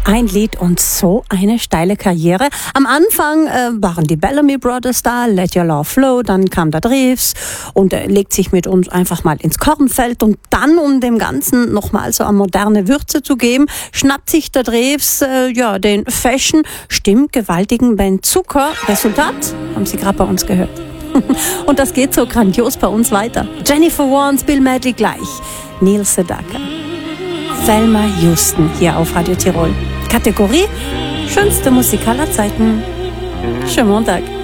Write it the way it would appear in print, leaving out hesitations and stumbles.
Ein Lied und so eine steile Karriere. Am Anfang waren die Bellamy Brothers da, Let Your Love Flow, dann kam der Drews und legt sich mit uns einfach mal ins Kornfeld und dann, um dem Ganzen nochmal so eine moderne Würze zu geben, schnappt sich der Drews den Fashion, stimmgewaltigen Ben Zucker. Resultat haben Sie gerade bei uns gehört. Und das geht so grandios bei uns weiter. Jennifer Warnes, Bill Medley gleich, Neil Sedaka, Thelma Houston hier auf Radio Tirol. Kategorie schönste Musik aller Zeiten. Schönen Montag.